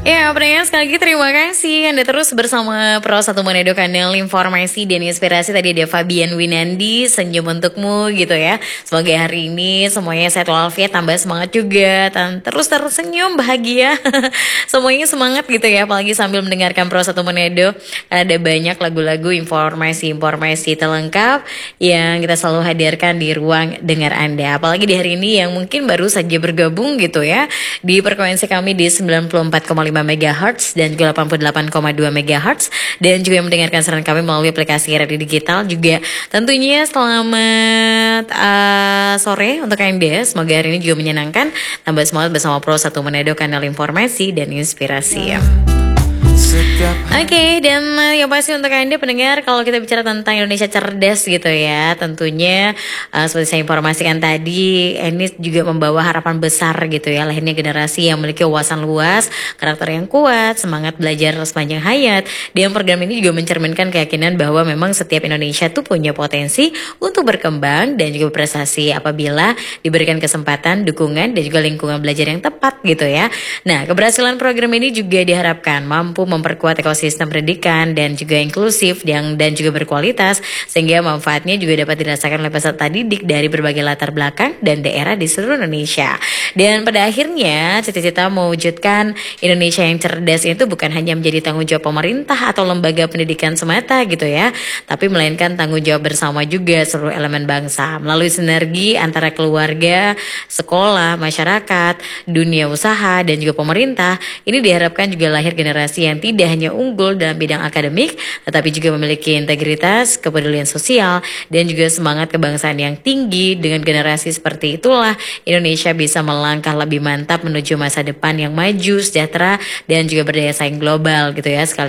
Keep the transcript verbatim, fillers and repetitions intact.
Ya, pendengar sekali lagi terima kasih Anda terus bersama Pro satu Manado, kanal informasi dan inspirasi. Tadi ada Fabian Winandi, senyum untukmu gitu ya. Semoga hari ini semuanya sehat walafiat, tambah semangat juga, dan terus tersenyum bahagia. Semuanya semangat gitu ya, apalagi sambil mendengarkan Pro satu Manado. Ada banyak lagu-lagu, informasi-informasi terlengkap yang kita selalu hadirkan di ruang dengar Anda. Apalagi di hari ini yang mungkin baru saja bergabung gitu ya di frekuensi kami di sembilan puluh empat koma lima megahertz dan juga delapan puluh delapan koma dua megahertz, dan juga yang mendengarkan siaran kami melalui aplikasi radio digital juga. Tentunya selamat uh, sore untuk Anda. Semoga hari ini juga menyenangkan, tambah semangat bersama Pro satu Manado, kanal informasi dan inspirasi. Oke, okay, dan uh, yang pasti untuk Anda pendengar, kalau kita bicara tentang Indonesia cerdas gitu ya, tentunya uh, seperti saya informasikan tadi, ini juga membawa harapan besar gitu ya, lahirnya generasi yang memiliki wawasan luas, karakter yang kuat, semangat belajar sepanjang hayat. Dan program ini juga mencerminkan keyakinan bahwa memang setiap Indonesia tuh punya potensi untuk berkembang dan juga berprestasi apabila diberikan kesempatan, dukungan, dan juga lingkungan belajar yang tepat gitu ya. Nah, keberhasilan program ini juga diharapkan mampu memperkuat ekosistem pendidikan dan juga inklusif yang dan juga berkualitas, sehingga manfaatnya juga dapat dirasakan oleh peserta didik dari berbagai latar belakang dan daerah di seluruh Indonesia. Dan pada akhirnya cita-cita mewujudkan Indonesia yang cerdas itu bukan hanya menjadi tanggung jawab pemerintah atau lembaga pendidikan semata gitu ya, tapi melainkan tanggung jawab bersama juga seluruh elemen bangsa melalui sinergi antara keluarga, sekolah, masyarakat, dunia usaha, dan juga pemerintah. Ini diharapkan juga lahir generasi yang tidak hanya unggul dalam bidang akademik, tetapi juga memiliki integritas, kepedulian sosial, dan juga semangat kebangsaan yang tinggi. Dengan generasi seperti itulah Indonesia bisa melangkah lebih mantap menuju masa depan yang maju, sejahtera, dan juga berdaya saing global gitu ya. Sekali